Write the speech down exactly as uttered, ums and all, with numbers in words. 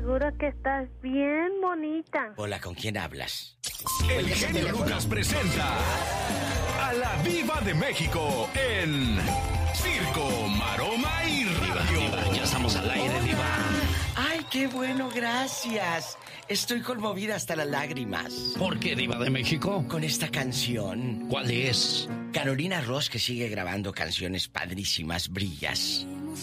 seguro que estás bien bonita. Hola, ¿con quién hablas? El genio Lucas presenta a la Diva de México en Circo, Maroma y Radio. Diva, diva, ya estamos al aire, Diva. Ay, qué bueno, gracias. Estoy conmovida hasta las lágrimas. ¿Por qué, Diva de México? Con esta canción. ¿Cuál es? Carolina Ross, que sigue grabando canciones padrísimas, Brillas.